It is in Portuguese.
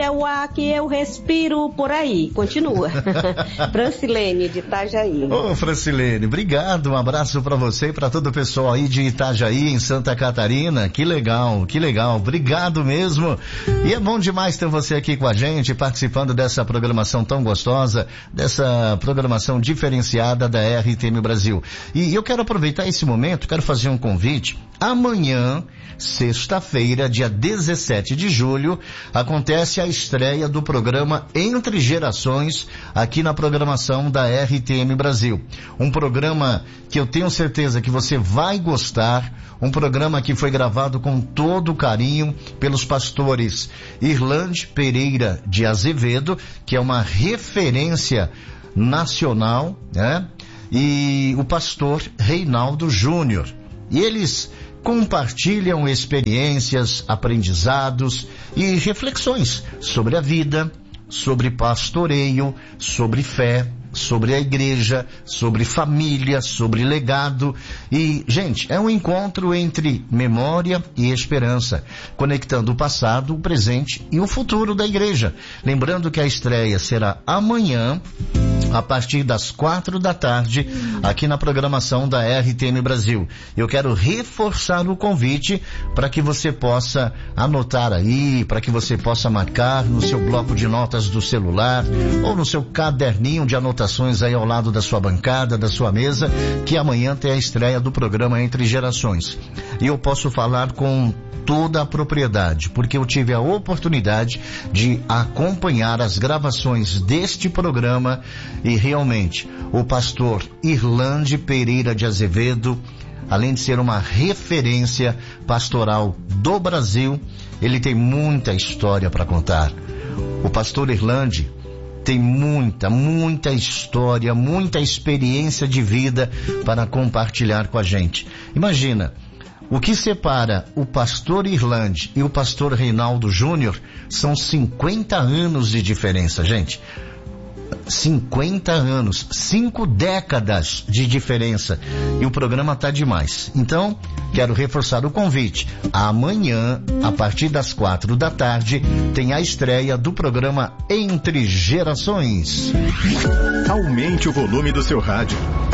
é o ar que eu respiro por aí. Continua. Francilene, de Itajaí. Ô, Francilene, obrigado. Um abraço para você e para todo o pessoal aí de Itajaí, em Santa Catarina. Que legal, que legal. Obrigado mesmo. E é bom demais ter você aqui com a gente, participando dessa programação tão gostosa, dessa programação diferenciada da RTM Brasil. E eu quero aproveitar esse momento, quero fazer um convite. Amanhã, sexta-feira, dia 17 de julho, acontece a estreia do programa Entre Gerações, aqui na programação da RTM Brasil. Um programa que eu tenho certeza que você vai gostar, um programa que foi gravado com todo carinho pelos pastores Irlande Pereira de Azevedo, que é uma referência nacional, né? E o pastor Reinaldo Júnior. E eles compartilham experiências, aprendizados e reflexões sobre a vida, sobre pastoreio, sobre fé, sobre a igreja, sobre família, sobre legado. E, gente, é um encontro entre memória e esperança, conectando o passado, o presente e o futuro da igreja. Lembrando que a estreia será amanhã, a partir das 4 da tarde, aqui na programação da RTM Brasil. Eu quero reforçar o convite para que você possa anotar aí, para que você possa marcar no seu bloco de notas do celular ou no seu caderninho de anotações aí ao lado da sua bancada, da sua mesa, que amanhã tem a estreia do programa Entre Gerações. E eu posso falar com toda a propriedade, porque eu tive a oportunidade de acompanhar as gravações deste programa e realmente o pastor Irlande Pereira de Azevedo, além de ser uma referência pastoral do Brasil, ele tem muita história para contar. O pastor Irlande tem muita história, muita experiência de vida para compartilhar com a gente. Imagina, o que separa o pastor Irlande e o pastor Reinaldo Júnior são 50 anos de diferença, gente. 50 anos, 5 décadas de diferença. E o programa tá demais. Então, quero reforçar o convite. Amanhã, a partir das 4 da tarde, tem a estreia do programa Entre Gerações. Aumente o volume do seu rádio.